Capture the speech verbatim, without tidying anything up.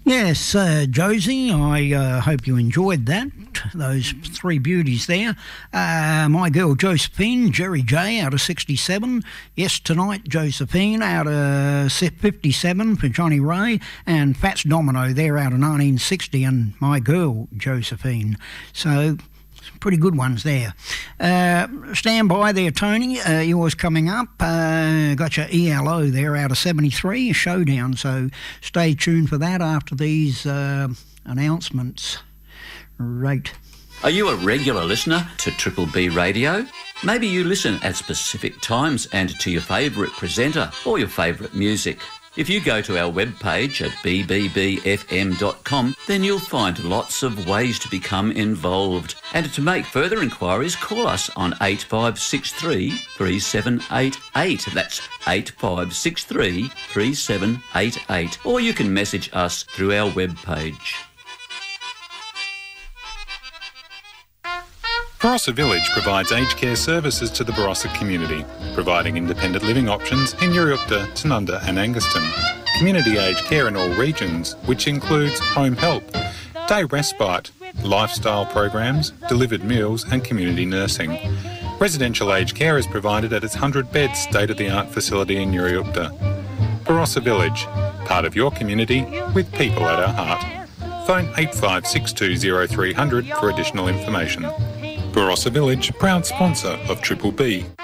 Yes, uh, Josie, I uh, hope you enjoyed that, those three beauties there. Uh, my girl Josephine, Jerry J out of sixty-seven. Yes, tonight, Josephine out of fifty-seven for Johnny Ray, and Fats Domino there out of nineteen sixty, and my girl Josephine. So, pretty good ones there. Uh, stand by there, Tony. Uh, yours coming up. Uh, got your E L O there out of seventy-three, a showdown. So stay tuned for that after these uh, announcements. Right. Are you a regular listener to Triple B Radio? Maybe you listen at specific times and to your favourite presenter or your favourite music. If you go to our webpage at b b b f m dot com, then you'll find lots of ways to become involved. And to make further inquiries, call us on eight five six three, three seven eight eight. That's eight five six three, three seven eight eight. Or you can message us through our webpage. Barossa Village provides aged care services to the Barossa community, providing independent living options in Uriukta, Tanunda and Anguston. Community aged care in all regions, which includes home help, day respite, lifestyle programs, delivered meals and community nursing. Residential aged care is provided at its one hundred bed state-of-the-art facility in Uriukta. Barossa Village, part of your community with people at our heart. Phone eight five six two zero three hundred for additional information. Barossa Village, proud sponsor of Triple B.